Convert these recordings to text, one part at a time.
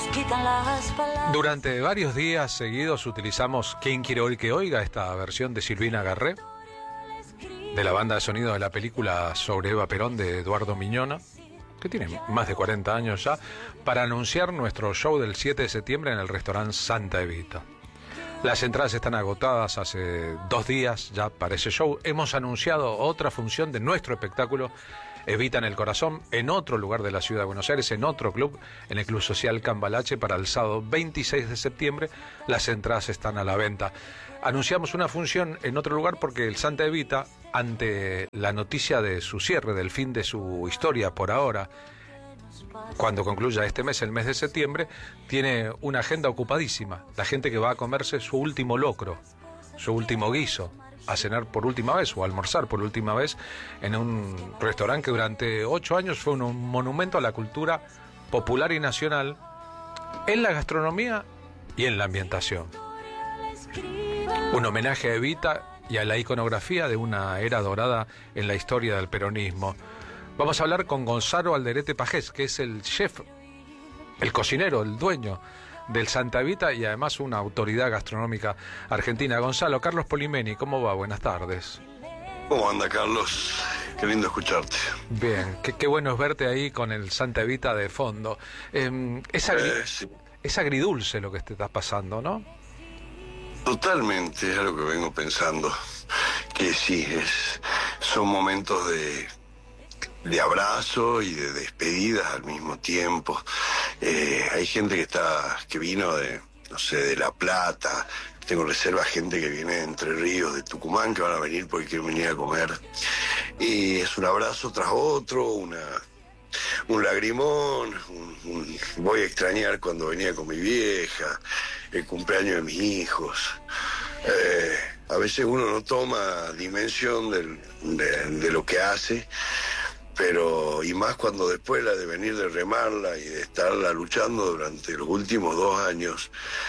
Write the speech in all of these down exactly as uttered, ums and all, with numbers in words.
Durante varios días seguidos utilizamos ¿Quién quiere oír que oiga? Esta versión de Silvina Garré, de la banda de sonido de la película sobre Eva Perón de Eduardo Miñona, que tiene más de cuarenta años ya, para anunciar nuestro show del siete de septiembre en el restaurante Santa Evita. Las entradas están agotadas hace dos días ya para ese show. Hemos anunciado otra función de nuestro espectáculo Evita en el Corazón, en otro lugar de la ciudad de Buenos Aires, en otro club, en el Club Social Cambalache, para el sábado veintiséis de septiembre. Las entradas están a la venta. Anunciamos una función en otro lugar porque el Santa Evita, ante la noticia de su cierre, del fin de su historia por ahora, cuando concluya este mes, el mes de septiembre, tiene una agenda ocupadísima. La gente que va a comerse su último locro, su último guiso, a cenar por última vez o a almorzar por última vez en un restaurante que durante ocho años fue un monumento a la cultura popular y nacional en la gastronomía y en la ambientación. Un homenaje a Evita y a la iconografía de una era dorada en la historia del peronismo. Vamos a hablar con Gonzalo Alderete Pajés, que es el chef, el cocinero, el dueño del Santa Evita y además una autoridad gastronómica argentina. Gonzalo, Carlos Polimeni, ¿cómo va? Buenas tardes. ¿Cómo anda, Carlos? Qué lindo escucharte. Bien, qué, qué bueno es verte ahí con el Santa Evita de fondo. Eh, es, agri eh, sí. es agridulce lo que te está pasando, ¿no? Totalmente, es algo que vengo pensando. Que sí, es, son momentos de... de abrazo y de despedidas al mismo tiempo. Eh, hay gente que está, que vino de, no sé, de La Plata. Tengo reserva gente que viene de Entre Ríos, de Tucumán, que van a venir porque quieren venir a comer. Y es un abrazo tras otro, una, un lagrimón, un, un, voy a extrañar cuando venía con mi vieja, el cumpleaños de mis hijos. Eh, a veces uno no toma dimensión del, de, de lo que hace, pero y más cuando después la de venir de remarla y de estarla luchando durante los últimos dos años,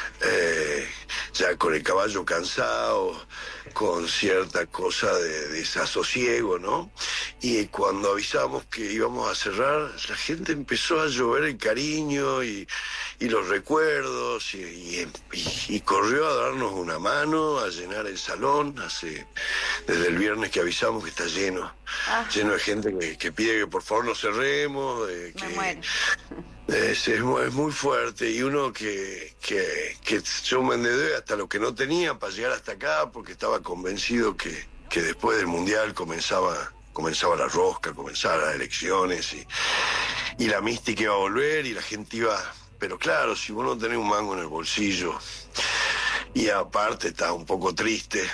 eh, ya con el caballo cansado, con cierta cosa de desasosiego, ¿no? Y cuando avisamos que íbamos a cerrar, la gente empezó a llover el cariño y, y los recuerdos y, y, y, y corrió a darnos una mano, a llenar el salón. Hace desde el viernes que avisamos que está lleno, ah. lleno de gente que, que pide que por favor no cerremos, eh, que es, es, es muy fuerte, y uno que, que, que yo me endeudé hasta lo que no tenía para llegar hasta acá, porque estaba convencido que, que después del Mundial comenzaba comenzaba la rosca, comenzaban las elecciones y, y la mística iba a volver y la gente iba, pero claro, si vos no tenés un mango en el bolsillo y aparte estás un poco triste,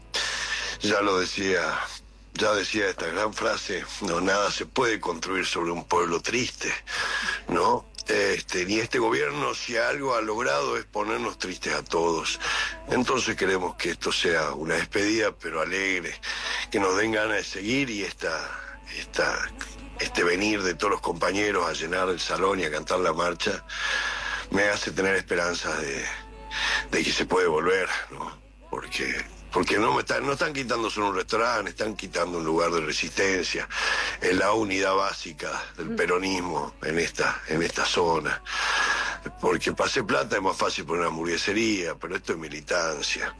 ya lo decía, ya decía esta gran frase, no, nada se puede construir sobre un pueblo triste, ¿no? Este, ni este gobierno, si algo ha logrado, es ponernos tristes a todos. Entonces queremos que esto sea una despedida, pero alegre, que nos den ganas de seguir, y esta, esta, este venir de todos los compañeros a llenar el salón y a cantar la marcha me hace tener esperanzas de, de que se puede volver, ¿no? Porque... Porque no, me están, no están quitando solo un restaurante, están quitando un lugar de resistencia, es la unidad básica del peronismo en esta, en esta zona. Porque pase plata es más fácil poner una hamburguesería, pero esto es militancia.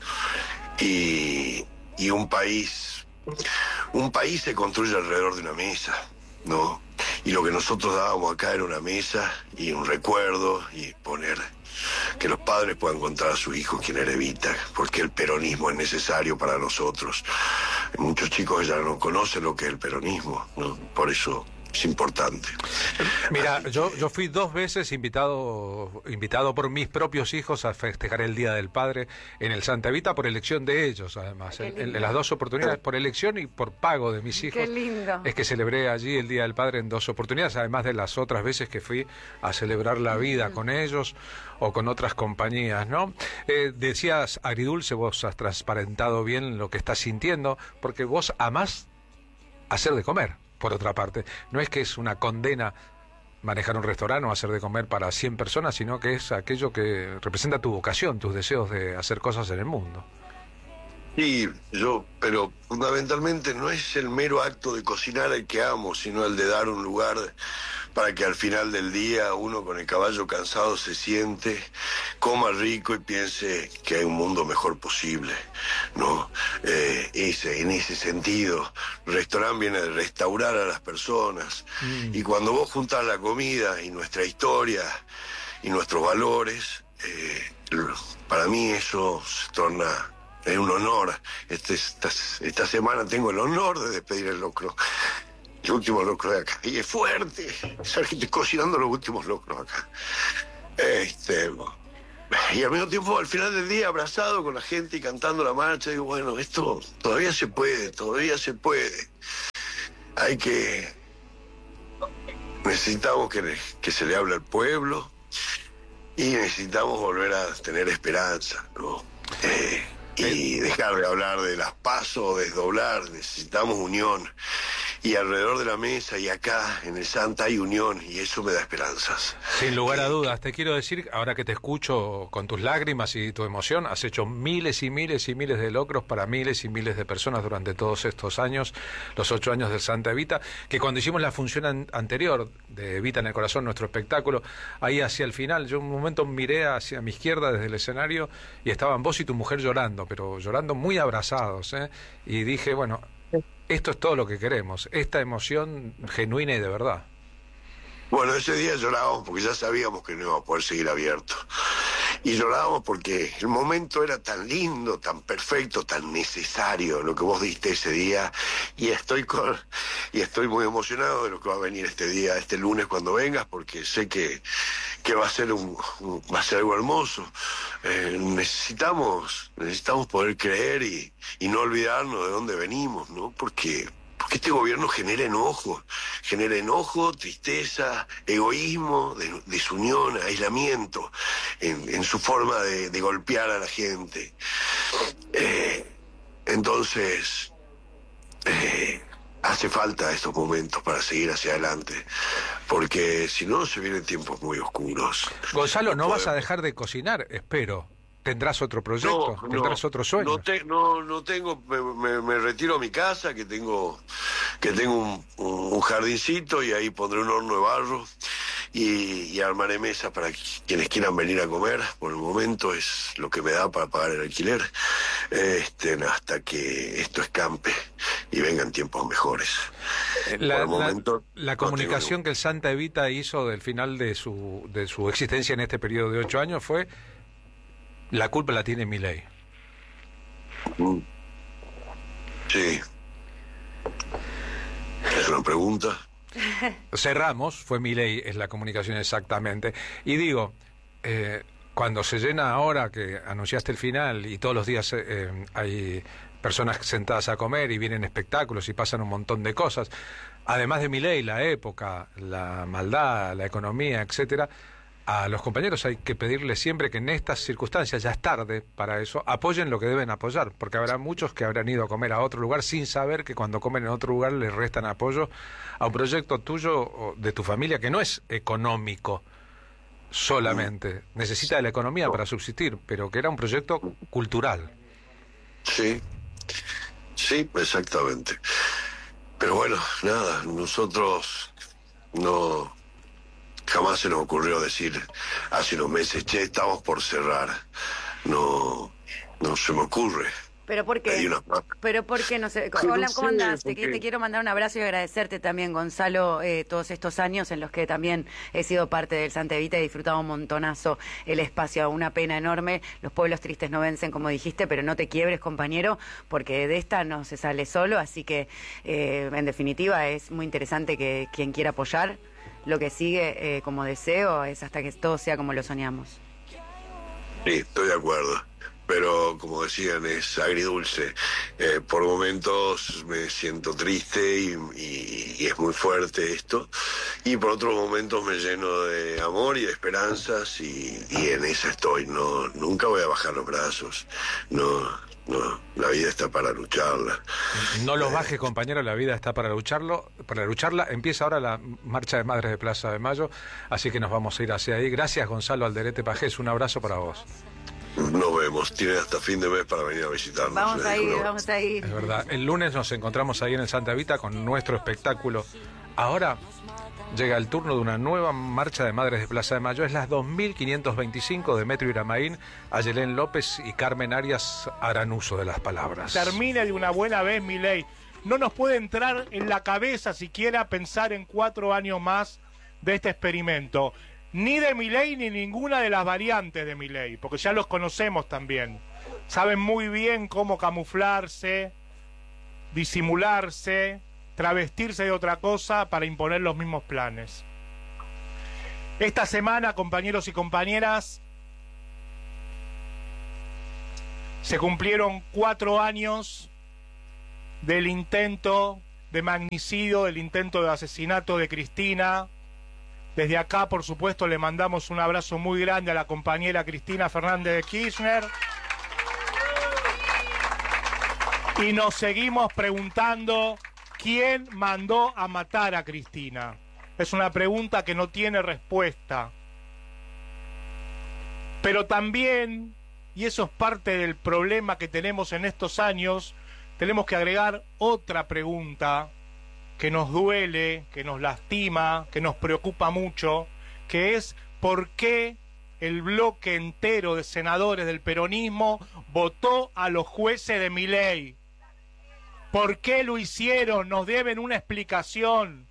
Y, y un país, un país se construye alrededor de una mesa, ¿no? Y lo que nosotros dábamos acá era una mesa y un recuerdo, y poner que los padres puedan contar a sus hijos quién era Evita, porque el peronismo es necesario para nosotros. Muchos chicos ya no conocen lo que es el peronismo, ¿no? Por eso es importante. Mira, yo, yo fui dos veces invitado invitado por mis propios hijos a festejar el Día del Padre en el Santa Evita, por elección de ellos, además. En, en las dos oportunidades, por elección y por pago de mis hijos. Qué lindo. Es que celebré allí el Día del Padre en dos oportunidades, además de las otras veces que fui a celebrar la vida mm. con ellos o con otras compañías, ¿no? Eh, decías agridulce, vos has transparentado bien lo que estás sintiendo, porque vos amás hacer de comer. Por otra parte, no es que es una condena manejar un restaurante o hacer de comer para cien personas, sino que es aquello que representa tu vocación, tus deseos de hacer cosas en el mundo. Sí, yo, pero fundamentalmente no es el mero acto de cocinar el que amo, sino el de dar un lugar para que al final del día uno con el caballo cansado se siente, coma rico y piense que hay un mundo mejor posible, ¿no? Eh, ese, en ese sentido, el restaurante viene de restaurar a las personas, Mm. y cuando vos juntás la comida y nuestra historia y nuestros valores, eh, para mí eso se torna... Es un honor. Este, esta, esta semana tengo el honor de despedir el locro. El último locro de acá. Y es fuerte. Sabes que estoy cocinando los últimos locros acá. Este, y al mismo tiempo, al final del día, abrazado con la gente y cantando la marcha, digo, bueno, esto todavía se puede, todavía se puede. Hay que... Necesitamos que, que se le hable al pueblo y necesitamos volver a tener esperanza, ¿no? Eh, y dejar de hablar de las pasos, desdoblar, necesitamos unión. Y alrededor de la mesa y acá en el Santa hay unión y eso me da esperanzas. Sin lugar que, a dudas, te quiero decir, ahora que te escucho con tus lágrimas y tu emoción, has hecho miles y miles y miles de locros para miles y miles de personas durante todos estos años, los ocho años del Santa Evita, que cuando hicimos la función an anterior de Evita en el Corazón, nuestro espectáculo, ahí hacia el final, yo un momento miré hacia mi izquierda desde el escenario y estaban vos y tu mujer llorando, pero llorando muy abrazados, ¿eh? Y dije, bueno... Esto es todo lo que queremos, esta emoción genuina y de verdad. Bueno, ese día llorábamos porque ya sabíamos que no íbamos a poder seguir abiertos. Y llorábamos porque el momento era tan lindo, tan perfecto, tan necesario, lo que vos diste ese día. Y estoy con, y estoy muy emocionado de lo que va a venir este día, este lunes cuando vengas, porque sé que, que va a ser un, un va a ser algo hermoso. Eh, necesitamos, necesitamos poder creer y, y no olvidarnos de dónde venimos, ¿no? Porque Porque este gobierno genera enojo, genera enojo, tristeza, egoísmo, desunión, aislamiento en, en su forma de, de golpear a la gente. Eh, entonces, eh, hace falta estos momentos para seguir hacia adelante, porque si no se vienen tiempos muy oscuros. Gonzalo, no podemos... vas a dejar de cocinar, espero. ¿Tendrás otro proyecto? No, ¿Tendrás no, otro sueño? No, te, no, no tengo, me, me, me retiro a mi casa, que tengo, que tengo un, un, un jardincito y ahí pondré un horno de barro y, y armaré mesas para quienes quieran venir a comer. Por el momento es lo que me da para pagar el alquiler, este, hasta que esto escampe y vengan tiempos mejores. La, Por el momento, la, la no comunicación tengo... que el Santa Evita hizo del final de su, de su existencia en este periodo de ocho años fue: la culpa la tiene Milei. Sí. ¿Es una pregunta? Cerramos, fue Milei, es la comunicación exactamente. Y digo, eh, cuando se llena ahora que anunciaste el final y todos los días eh, hay personas sentadas a comer y vienen espectáculos y pasan un montón de cosas, además de Milei, la época, la maldad, la economía, etcétera, a los compañeros hay que pedirles siempre que en estas circunstancias, ya es tarde para eso, apoyen lo que deben apoyar, porque habrá muchos que habrán ido a comer a otro lugar sin saber que cuando comen en otro lugar les restan apoyo a un proyecto tuyo o de tu familia que no es económico solamente, necesita de la economía para subsistir, pero que era un proyecto cultural. Sí, sí, exactamente. Pero bueno, nada, nosotros no... Jamás se nos ocurrió decir hace unos meses, che, estamos por cerrar. No, no se me ocurre. ¿Pero por qué? Una... ¿Pero por qué? No sé. Sí, Hola, no ¿cómo sé, andás? Te, porque... te quiero mandar un abrazo y agradecerte también, Gonzalo, eh, todos estos años en los que también he sido parte del Santa Evita y he disfrutado un montonazo el espacio. Una pena enorme. Los pueblos tristes no vencen, como dijiste, pero no te quiebres, compañero, porque de esta no se sale solo. Así que, eh, en definitiva, es muy interesante que quien quiera apoyar. Lo que sigue eh, como deseo es hasta que todo sea como lo soñamos. Sí, estoy de acuerdo. Pero como decían, es agridulce. Eh, por momentos me siento triste y, y, y es muy fuerte esto. Y por otros momentos me lleno de amor y de esperanzas y, y en esa estoy. No, nunca voy a bajar los brazos. No... No, la vida está para lucharla. No los bajes, compañero, la vida está para lucharlo, para lucharla. Empieza ahora la marcha de Madres de Plaza de Mayo, así que nos vamos a ir hacia ahí. Gracias, Gonzalo Alderete Pajés, un abrazo para vos. Nos vemos. Tienen hasta fin de mes para venir a visitarnos. Vamos a ir, Una- vamos a ir. Es verdad. El lunes nos encontramos ahí en el Santa Vita con nuestro espectáculo. Ahora llega el turno de una nueva marcha de Madres de Plaza de Mayo. Es las dos mil quinientos veinticinco. Demetrio Iramaín, Ayelén López y Carmen Arias harán uso de las palabras. Termine de una buena vez, Milei. No nos puede entrar en la cabeza siquiera pensar en cuatro años más de este experimento. Ni de Milei ni ninguna de las variantes de Milei, porque ya los conocemos también. Saben muy bien cómo camuflarse, disimularse, travestirse de otra cosa para imponer los mismos planes. Esta semana, compañeros y compañeras, se cumplieron cuatro años del intento de magnicidio, del intento de asesinato de Cristina. Desde acá, por supuesto, le mandamos un abrazo muy grande a la compañera Cristina Fernández de Kirchner. Y nos seguimos preguntando quién mandó a matar a Cristina. Es una pregunta que no tiene respuesta. Pero también, y eso es parte del problema que tenemos en estos años, tenemos que agregar otra pregunta que nos duele, que nos lastima, que nos preocupa mucho, que es ¿por qué el bloque entero de senadores del peronismo votó a los jueces de Milei? ¿Por qué lo hicieron? Nos deben una explicación.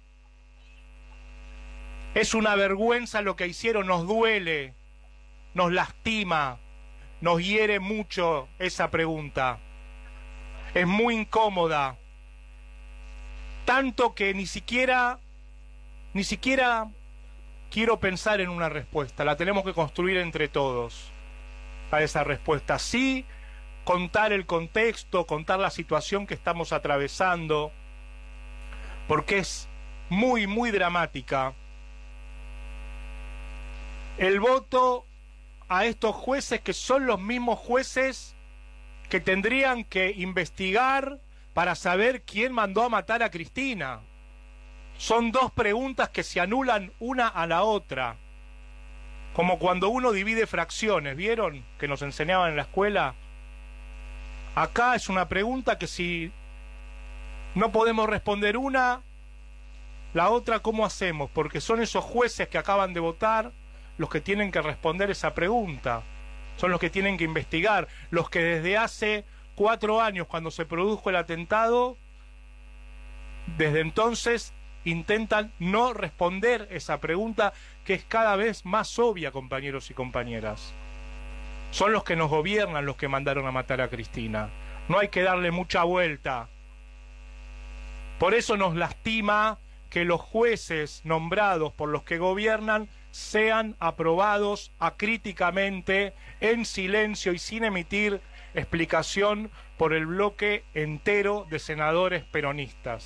Es una vergüenza lo que hicieron, nos duele, nos lastima, nos hiere mucho esa pregunta. Es muy incómoda. Tanto que ni siquiera, ni siquiera quiero pensar en una respuesta. La tenemos que construir entre todos a esa respuesta. Sí, contar el contexto, contar la situación que estamos atravesando, porque es muy, muy dramática. El voto a estos jueces, que son los mismos jueces que tendrían que investigar para saber quién mandó a matar a Cristina. Son dos preguntas que se anulan una a la otra. Como cuando uno divide fracciones, ¿vieron? Que nos enseñaban en la escuela. Acá es una pregunta que si no podemos responder una, la otra ¿cómo hacemos? Porque son esos jueces que acaban de votar los que tienen que responder esa pregunta. Son los que tienen que investigar, los que desde hace cuatro años, cuando se produjo el atentado, desde entonces intentan no responder esa pregunta que es cada vez más obvia, compañeros y compañeras. Son los que nos gobiernan los que mandaron a matar a Cristina. No hay que darle mucha vuelta. Por eso nos lastima que los jueces nombrados por los que gobiernan sean aprobados acríticamente, en silencio y sin emitir explicación por el bloque entero de senadores peronistas,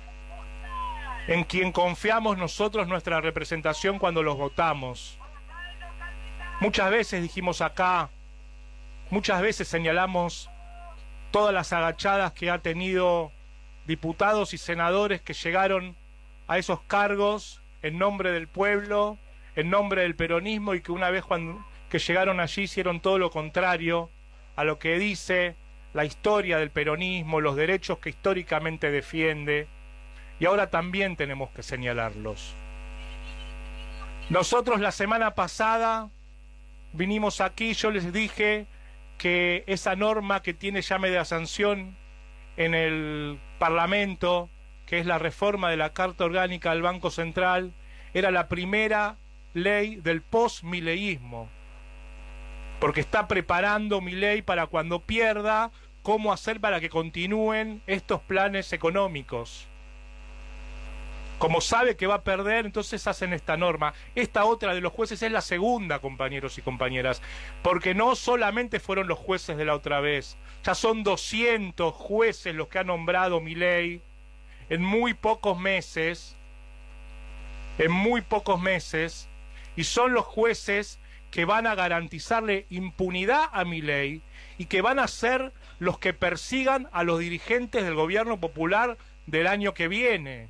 en quien confiamos nosotros nuestra representación cuando los votamos. Muchas veces dijimos acá, muchas veces señalamos todas las agachadas que ha tenido diputados y senadores que llegaron a esos cargos en nombre del pueblo, en nombre del peronismo, y que una vez cuando, que llegaron allí hicieron todo lo contrario a lo que dice la historia del peronismo, los derechos que históricamente defiende, y ahora también tenemos que señalarlos. Nosotros la semana pasada vinimos aquí, yo les dije que esa norma que tiene ya media sanción en el Parlamento, que es la reforma de la Carta Orgánica del Banco Central, era la primera ley del post-mileísmo, porque está preparando Milei para cuando pierda, cómo hacer para que continúen estos planes económicos. Como sabe que va a perder, entonces hacen esta norma. Esta otra de los jueces es la segunda, compañeros y compañeras, porque no solamente fueron los jueces de la otra vez, ya son doscientos jueces los que ha nombrado Milei en muy pocos meses, en muy pocos meses, y son los jueces que van a garantizarle impunidad a Milei y que van a ser los que persigan a los dirigentes del gobierno popular del año que viene.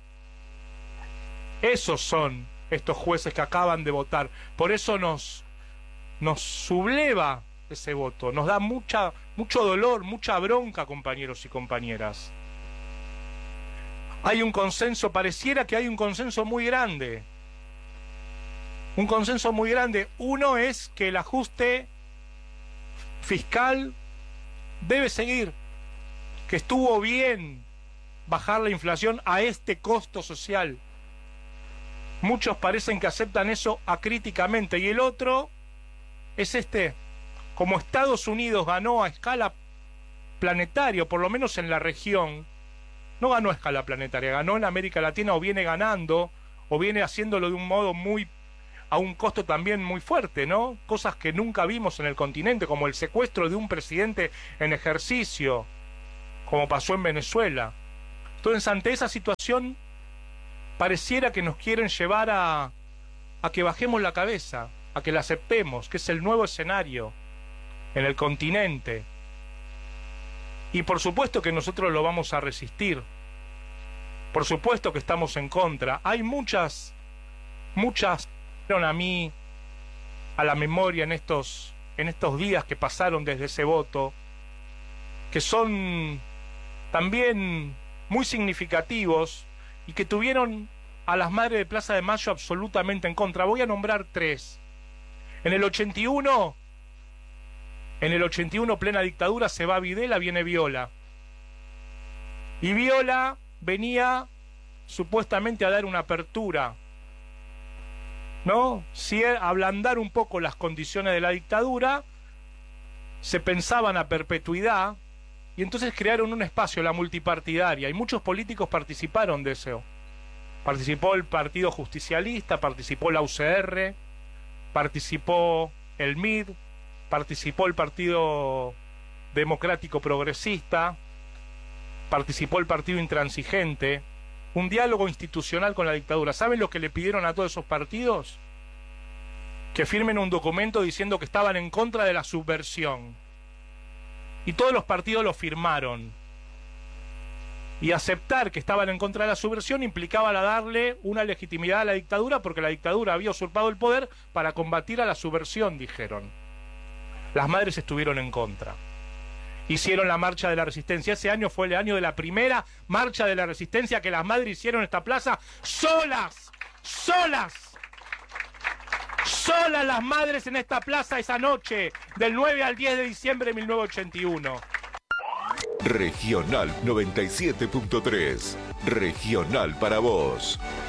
Esos son estos jueces que acaban de votar. Por eso nos, nos subleva ese voto. Nos da mucha, mucho dolor, mucha bronca, compañeros y compañeras. Hay un consenso, pareciera que hay un consenso muy grande. Un consenso muy grande. Uno es que el ajuste fiscal debe seguir, que estuvo bien bajar la inflación a este costo social. Muchos parecen que aceptan eso acríticamente. Y el otro es este: como Estados Unidos ganó a escala planetaria, por lo menos en la región, no ganó a escala planetaria, ganó en América Latina, o viene ganando, o viene haciéndolo de un modo muy, a un costo también muy fuerte, ¿no? Cosas que nunca vimos en el continente, como el secuestro de un presidente en ejercicio, como pasó en Venezuela. Entonces, ante esa situación, pareciera que nos quieren llevar a, a que bajemos la cabeza, a que la aceptemos, que es el nuevo escenario en el continente. Y por supuesto que nosotros lo vamos a resistir. Por supuesto que estamos en contra. Hay muchas, muchas, a mí, a la memoria en estos, en estos días que pasaron desde ese voto, que son también muy significativos y que tuvieron a las madres de Plaza de Mayo absolutamente en contra. Voy a nombrar tres. En el ochenta y uno, en el ochenta y uno, plena dictadura, se va Videla, viene Viola. Y Viola venía supuestamente a dar una apertura, ¿no? Sí, a ablandar un poco las condiciones de la dictadura. Se pensaban a perpetuidad, y entonces crearon un espacio, la multipartidaria, y muchos políticos participaron de eso. Participó el Partido Justicialista, participó la U C R, participó el M I D, participó el Partido Democrático Progresista, participó el Partido Intransigente. Un diálogo institucional con la dictadura. ¿Saben lo que le pidieron a todos esos partidos? Que firmen un documento diciendo que estaban en contra de la subversión. Y todos los partidos lo firmaron. Y aceptar que estaban en contra de la subversión implicaba la darle una legitimidad a la dictadura, porque la dictadura había usurpado el poder para combatir a la subversión, dijeron. Las madres estuvieron en contra. Hicieron la marcha de la resistencia. Ese año fue el año de la primera marcha de la resistencia que las madres hicieron en esta plaza solas, solas, solas las madres en esta plaza esa noche, del nueve al diez de diciembre de mil novecientos ochenta y uno. Regional noventa y siete punto tres. Regional para vos.